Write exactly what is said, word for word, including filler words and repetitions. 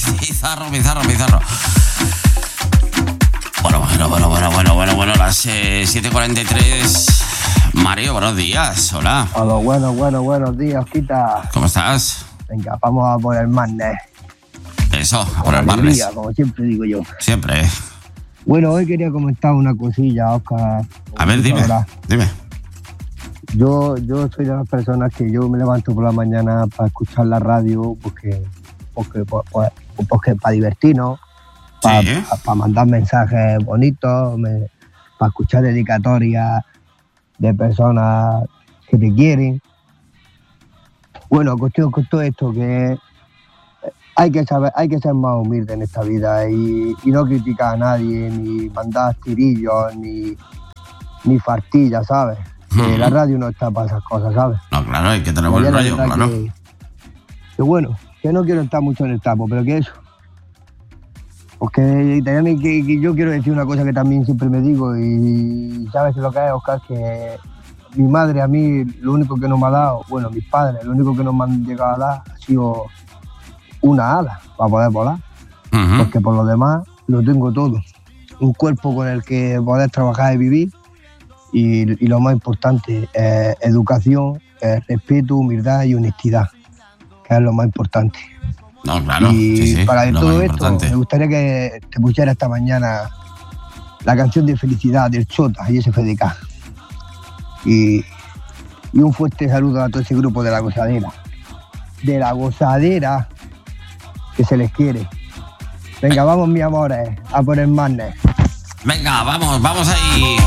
Pizarro, Pizarro, Pizarro. Bueno, bueno, bueno, bueno, bueno, bueno, bueno, las eh, siete cuarenta y tres. Mario, buenos días, hola. Hola, bueno, bueno, buenos días, Quita. ¿Cómo estás? Venga, vamos a por el Madness. Eso, a por el Madness. Como siempre digo yo. Siempre. Bueno, hoy quería comentar una cosilla, Oscar. A ver, dime, ahora. dime. Yo, yo soy de las personas que yo me levanto por la mañana para escuchar la radio porque, porque, porque, porque para divertirnos, para, Sí. para, para mandar mensajes bonitos, me, para escuchar dedicatorias de personas que te quieren. Bueno, cuestión con todo esto que hay que saber, hay que ser más humilde en esta vida y, y no criticar a nadie, ni mandar tirillos, ni, ni fartillas, ¿sabes? Que Uh-huh. la radio no está para esas cosas, ¿sabes? No, claro, hay que tener buen rollo, claro. Que, que bueno, que no quiero estar mucho en el tapo, pero que eso. Porque también que, que yo quiero decir una cosa que también siempre me digo y sabes lo que es, Oscar, que mi madre a mí lo único que no me ha dado, bueno, mis padres, lo único que no me han llegado a dar ha sido una ala para poder volar. Uh-huh. Porque por lo demás lo tengo todo. Un cuerpo con el que poder trabajar y vivir y, y lo más importante, eh, educación, eh, respeto, humildad y honestidad, que es lo más importante. No, claro, y sí, sí, para lo todo más esto importante. me gustaría que te pusiera esta mañana la canción de Felicidad del Chota y S F D K. Y, y un fuerte saludo a todo ese grupo de La Gozadera. De La Gozadera, que se les quiere. Venga, vamos, mis amores, a por el Madness. Venga, vamos, vamos ahí.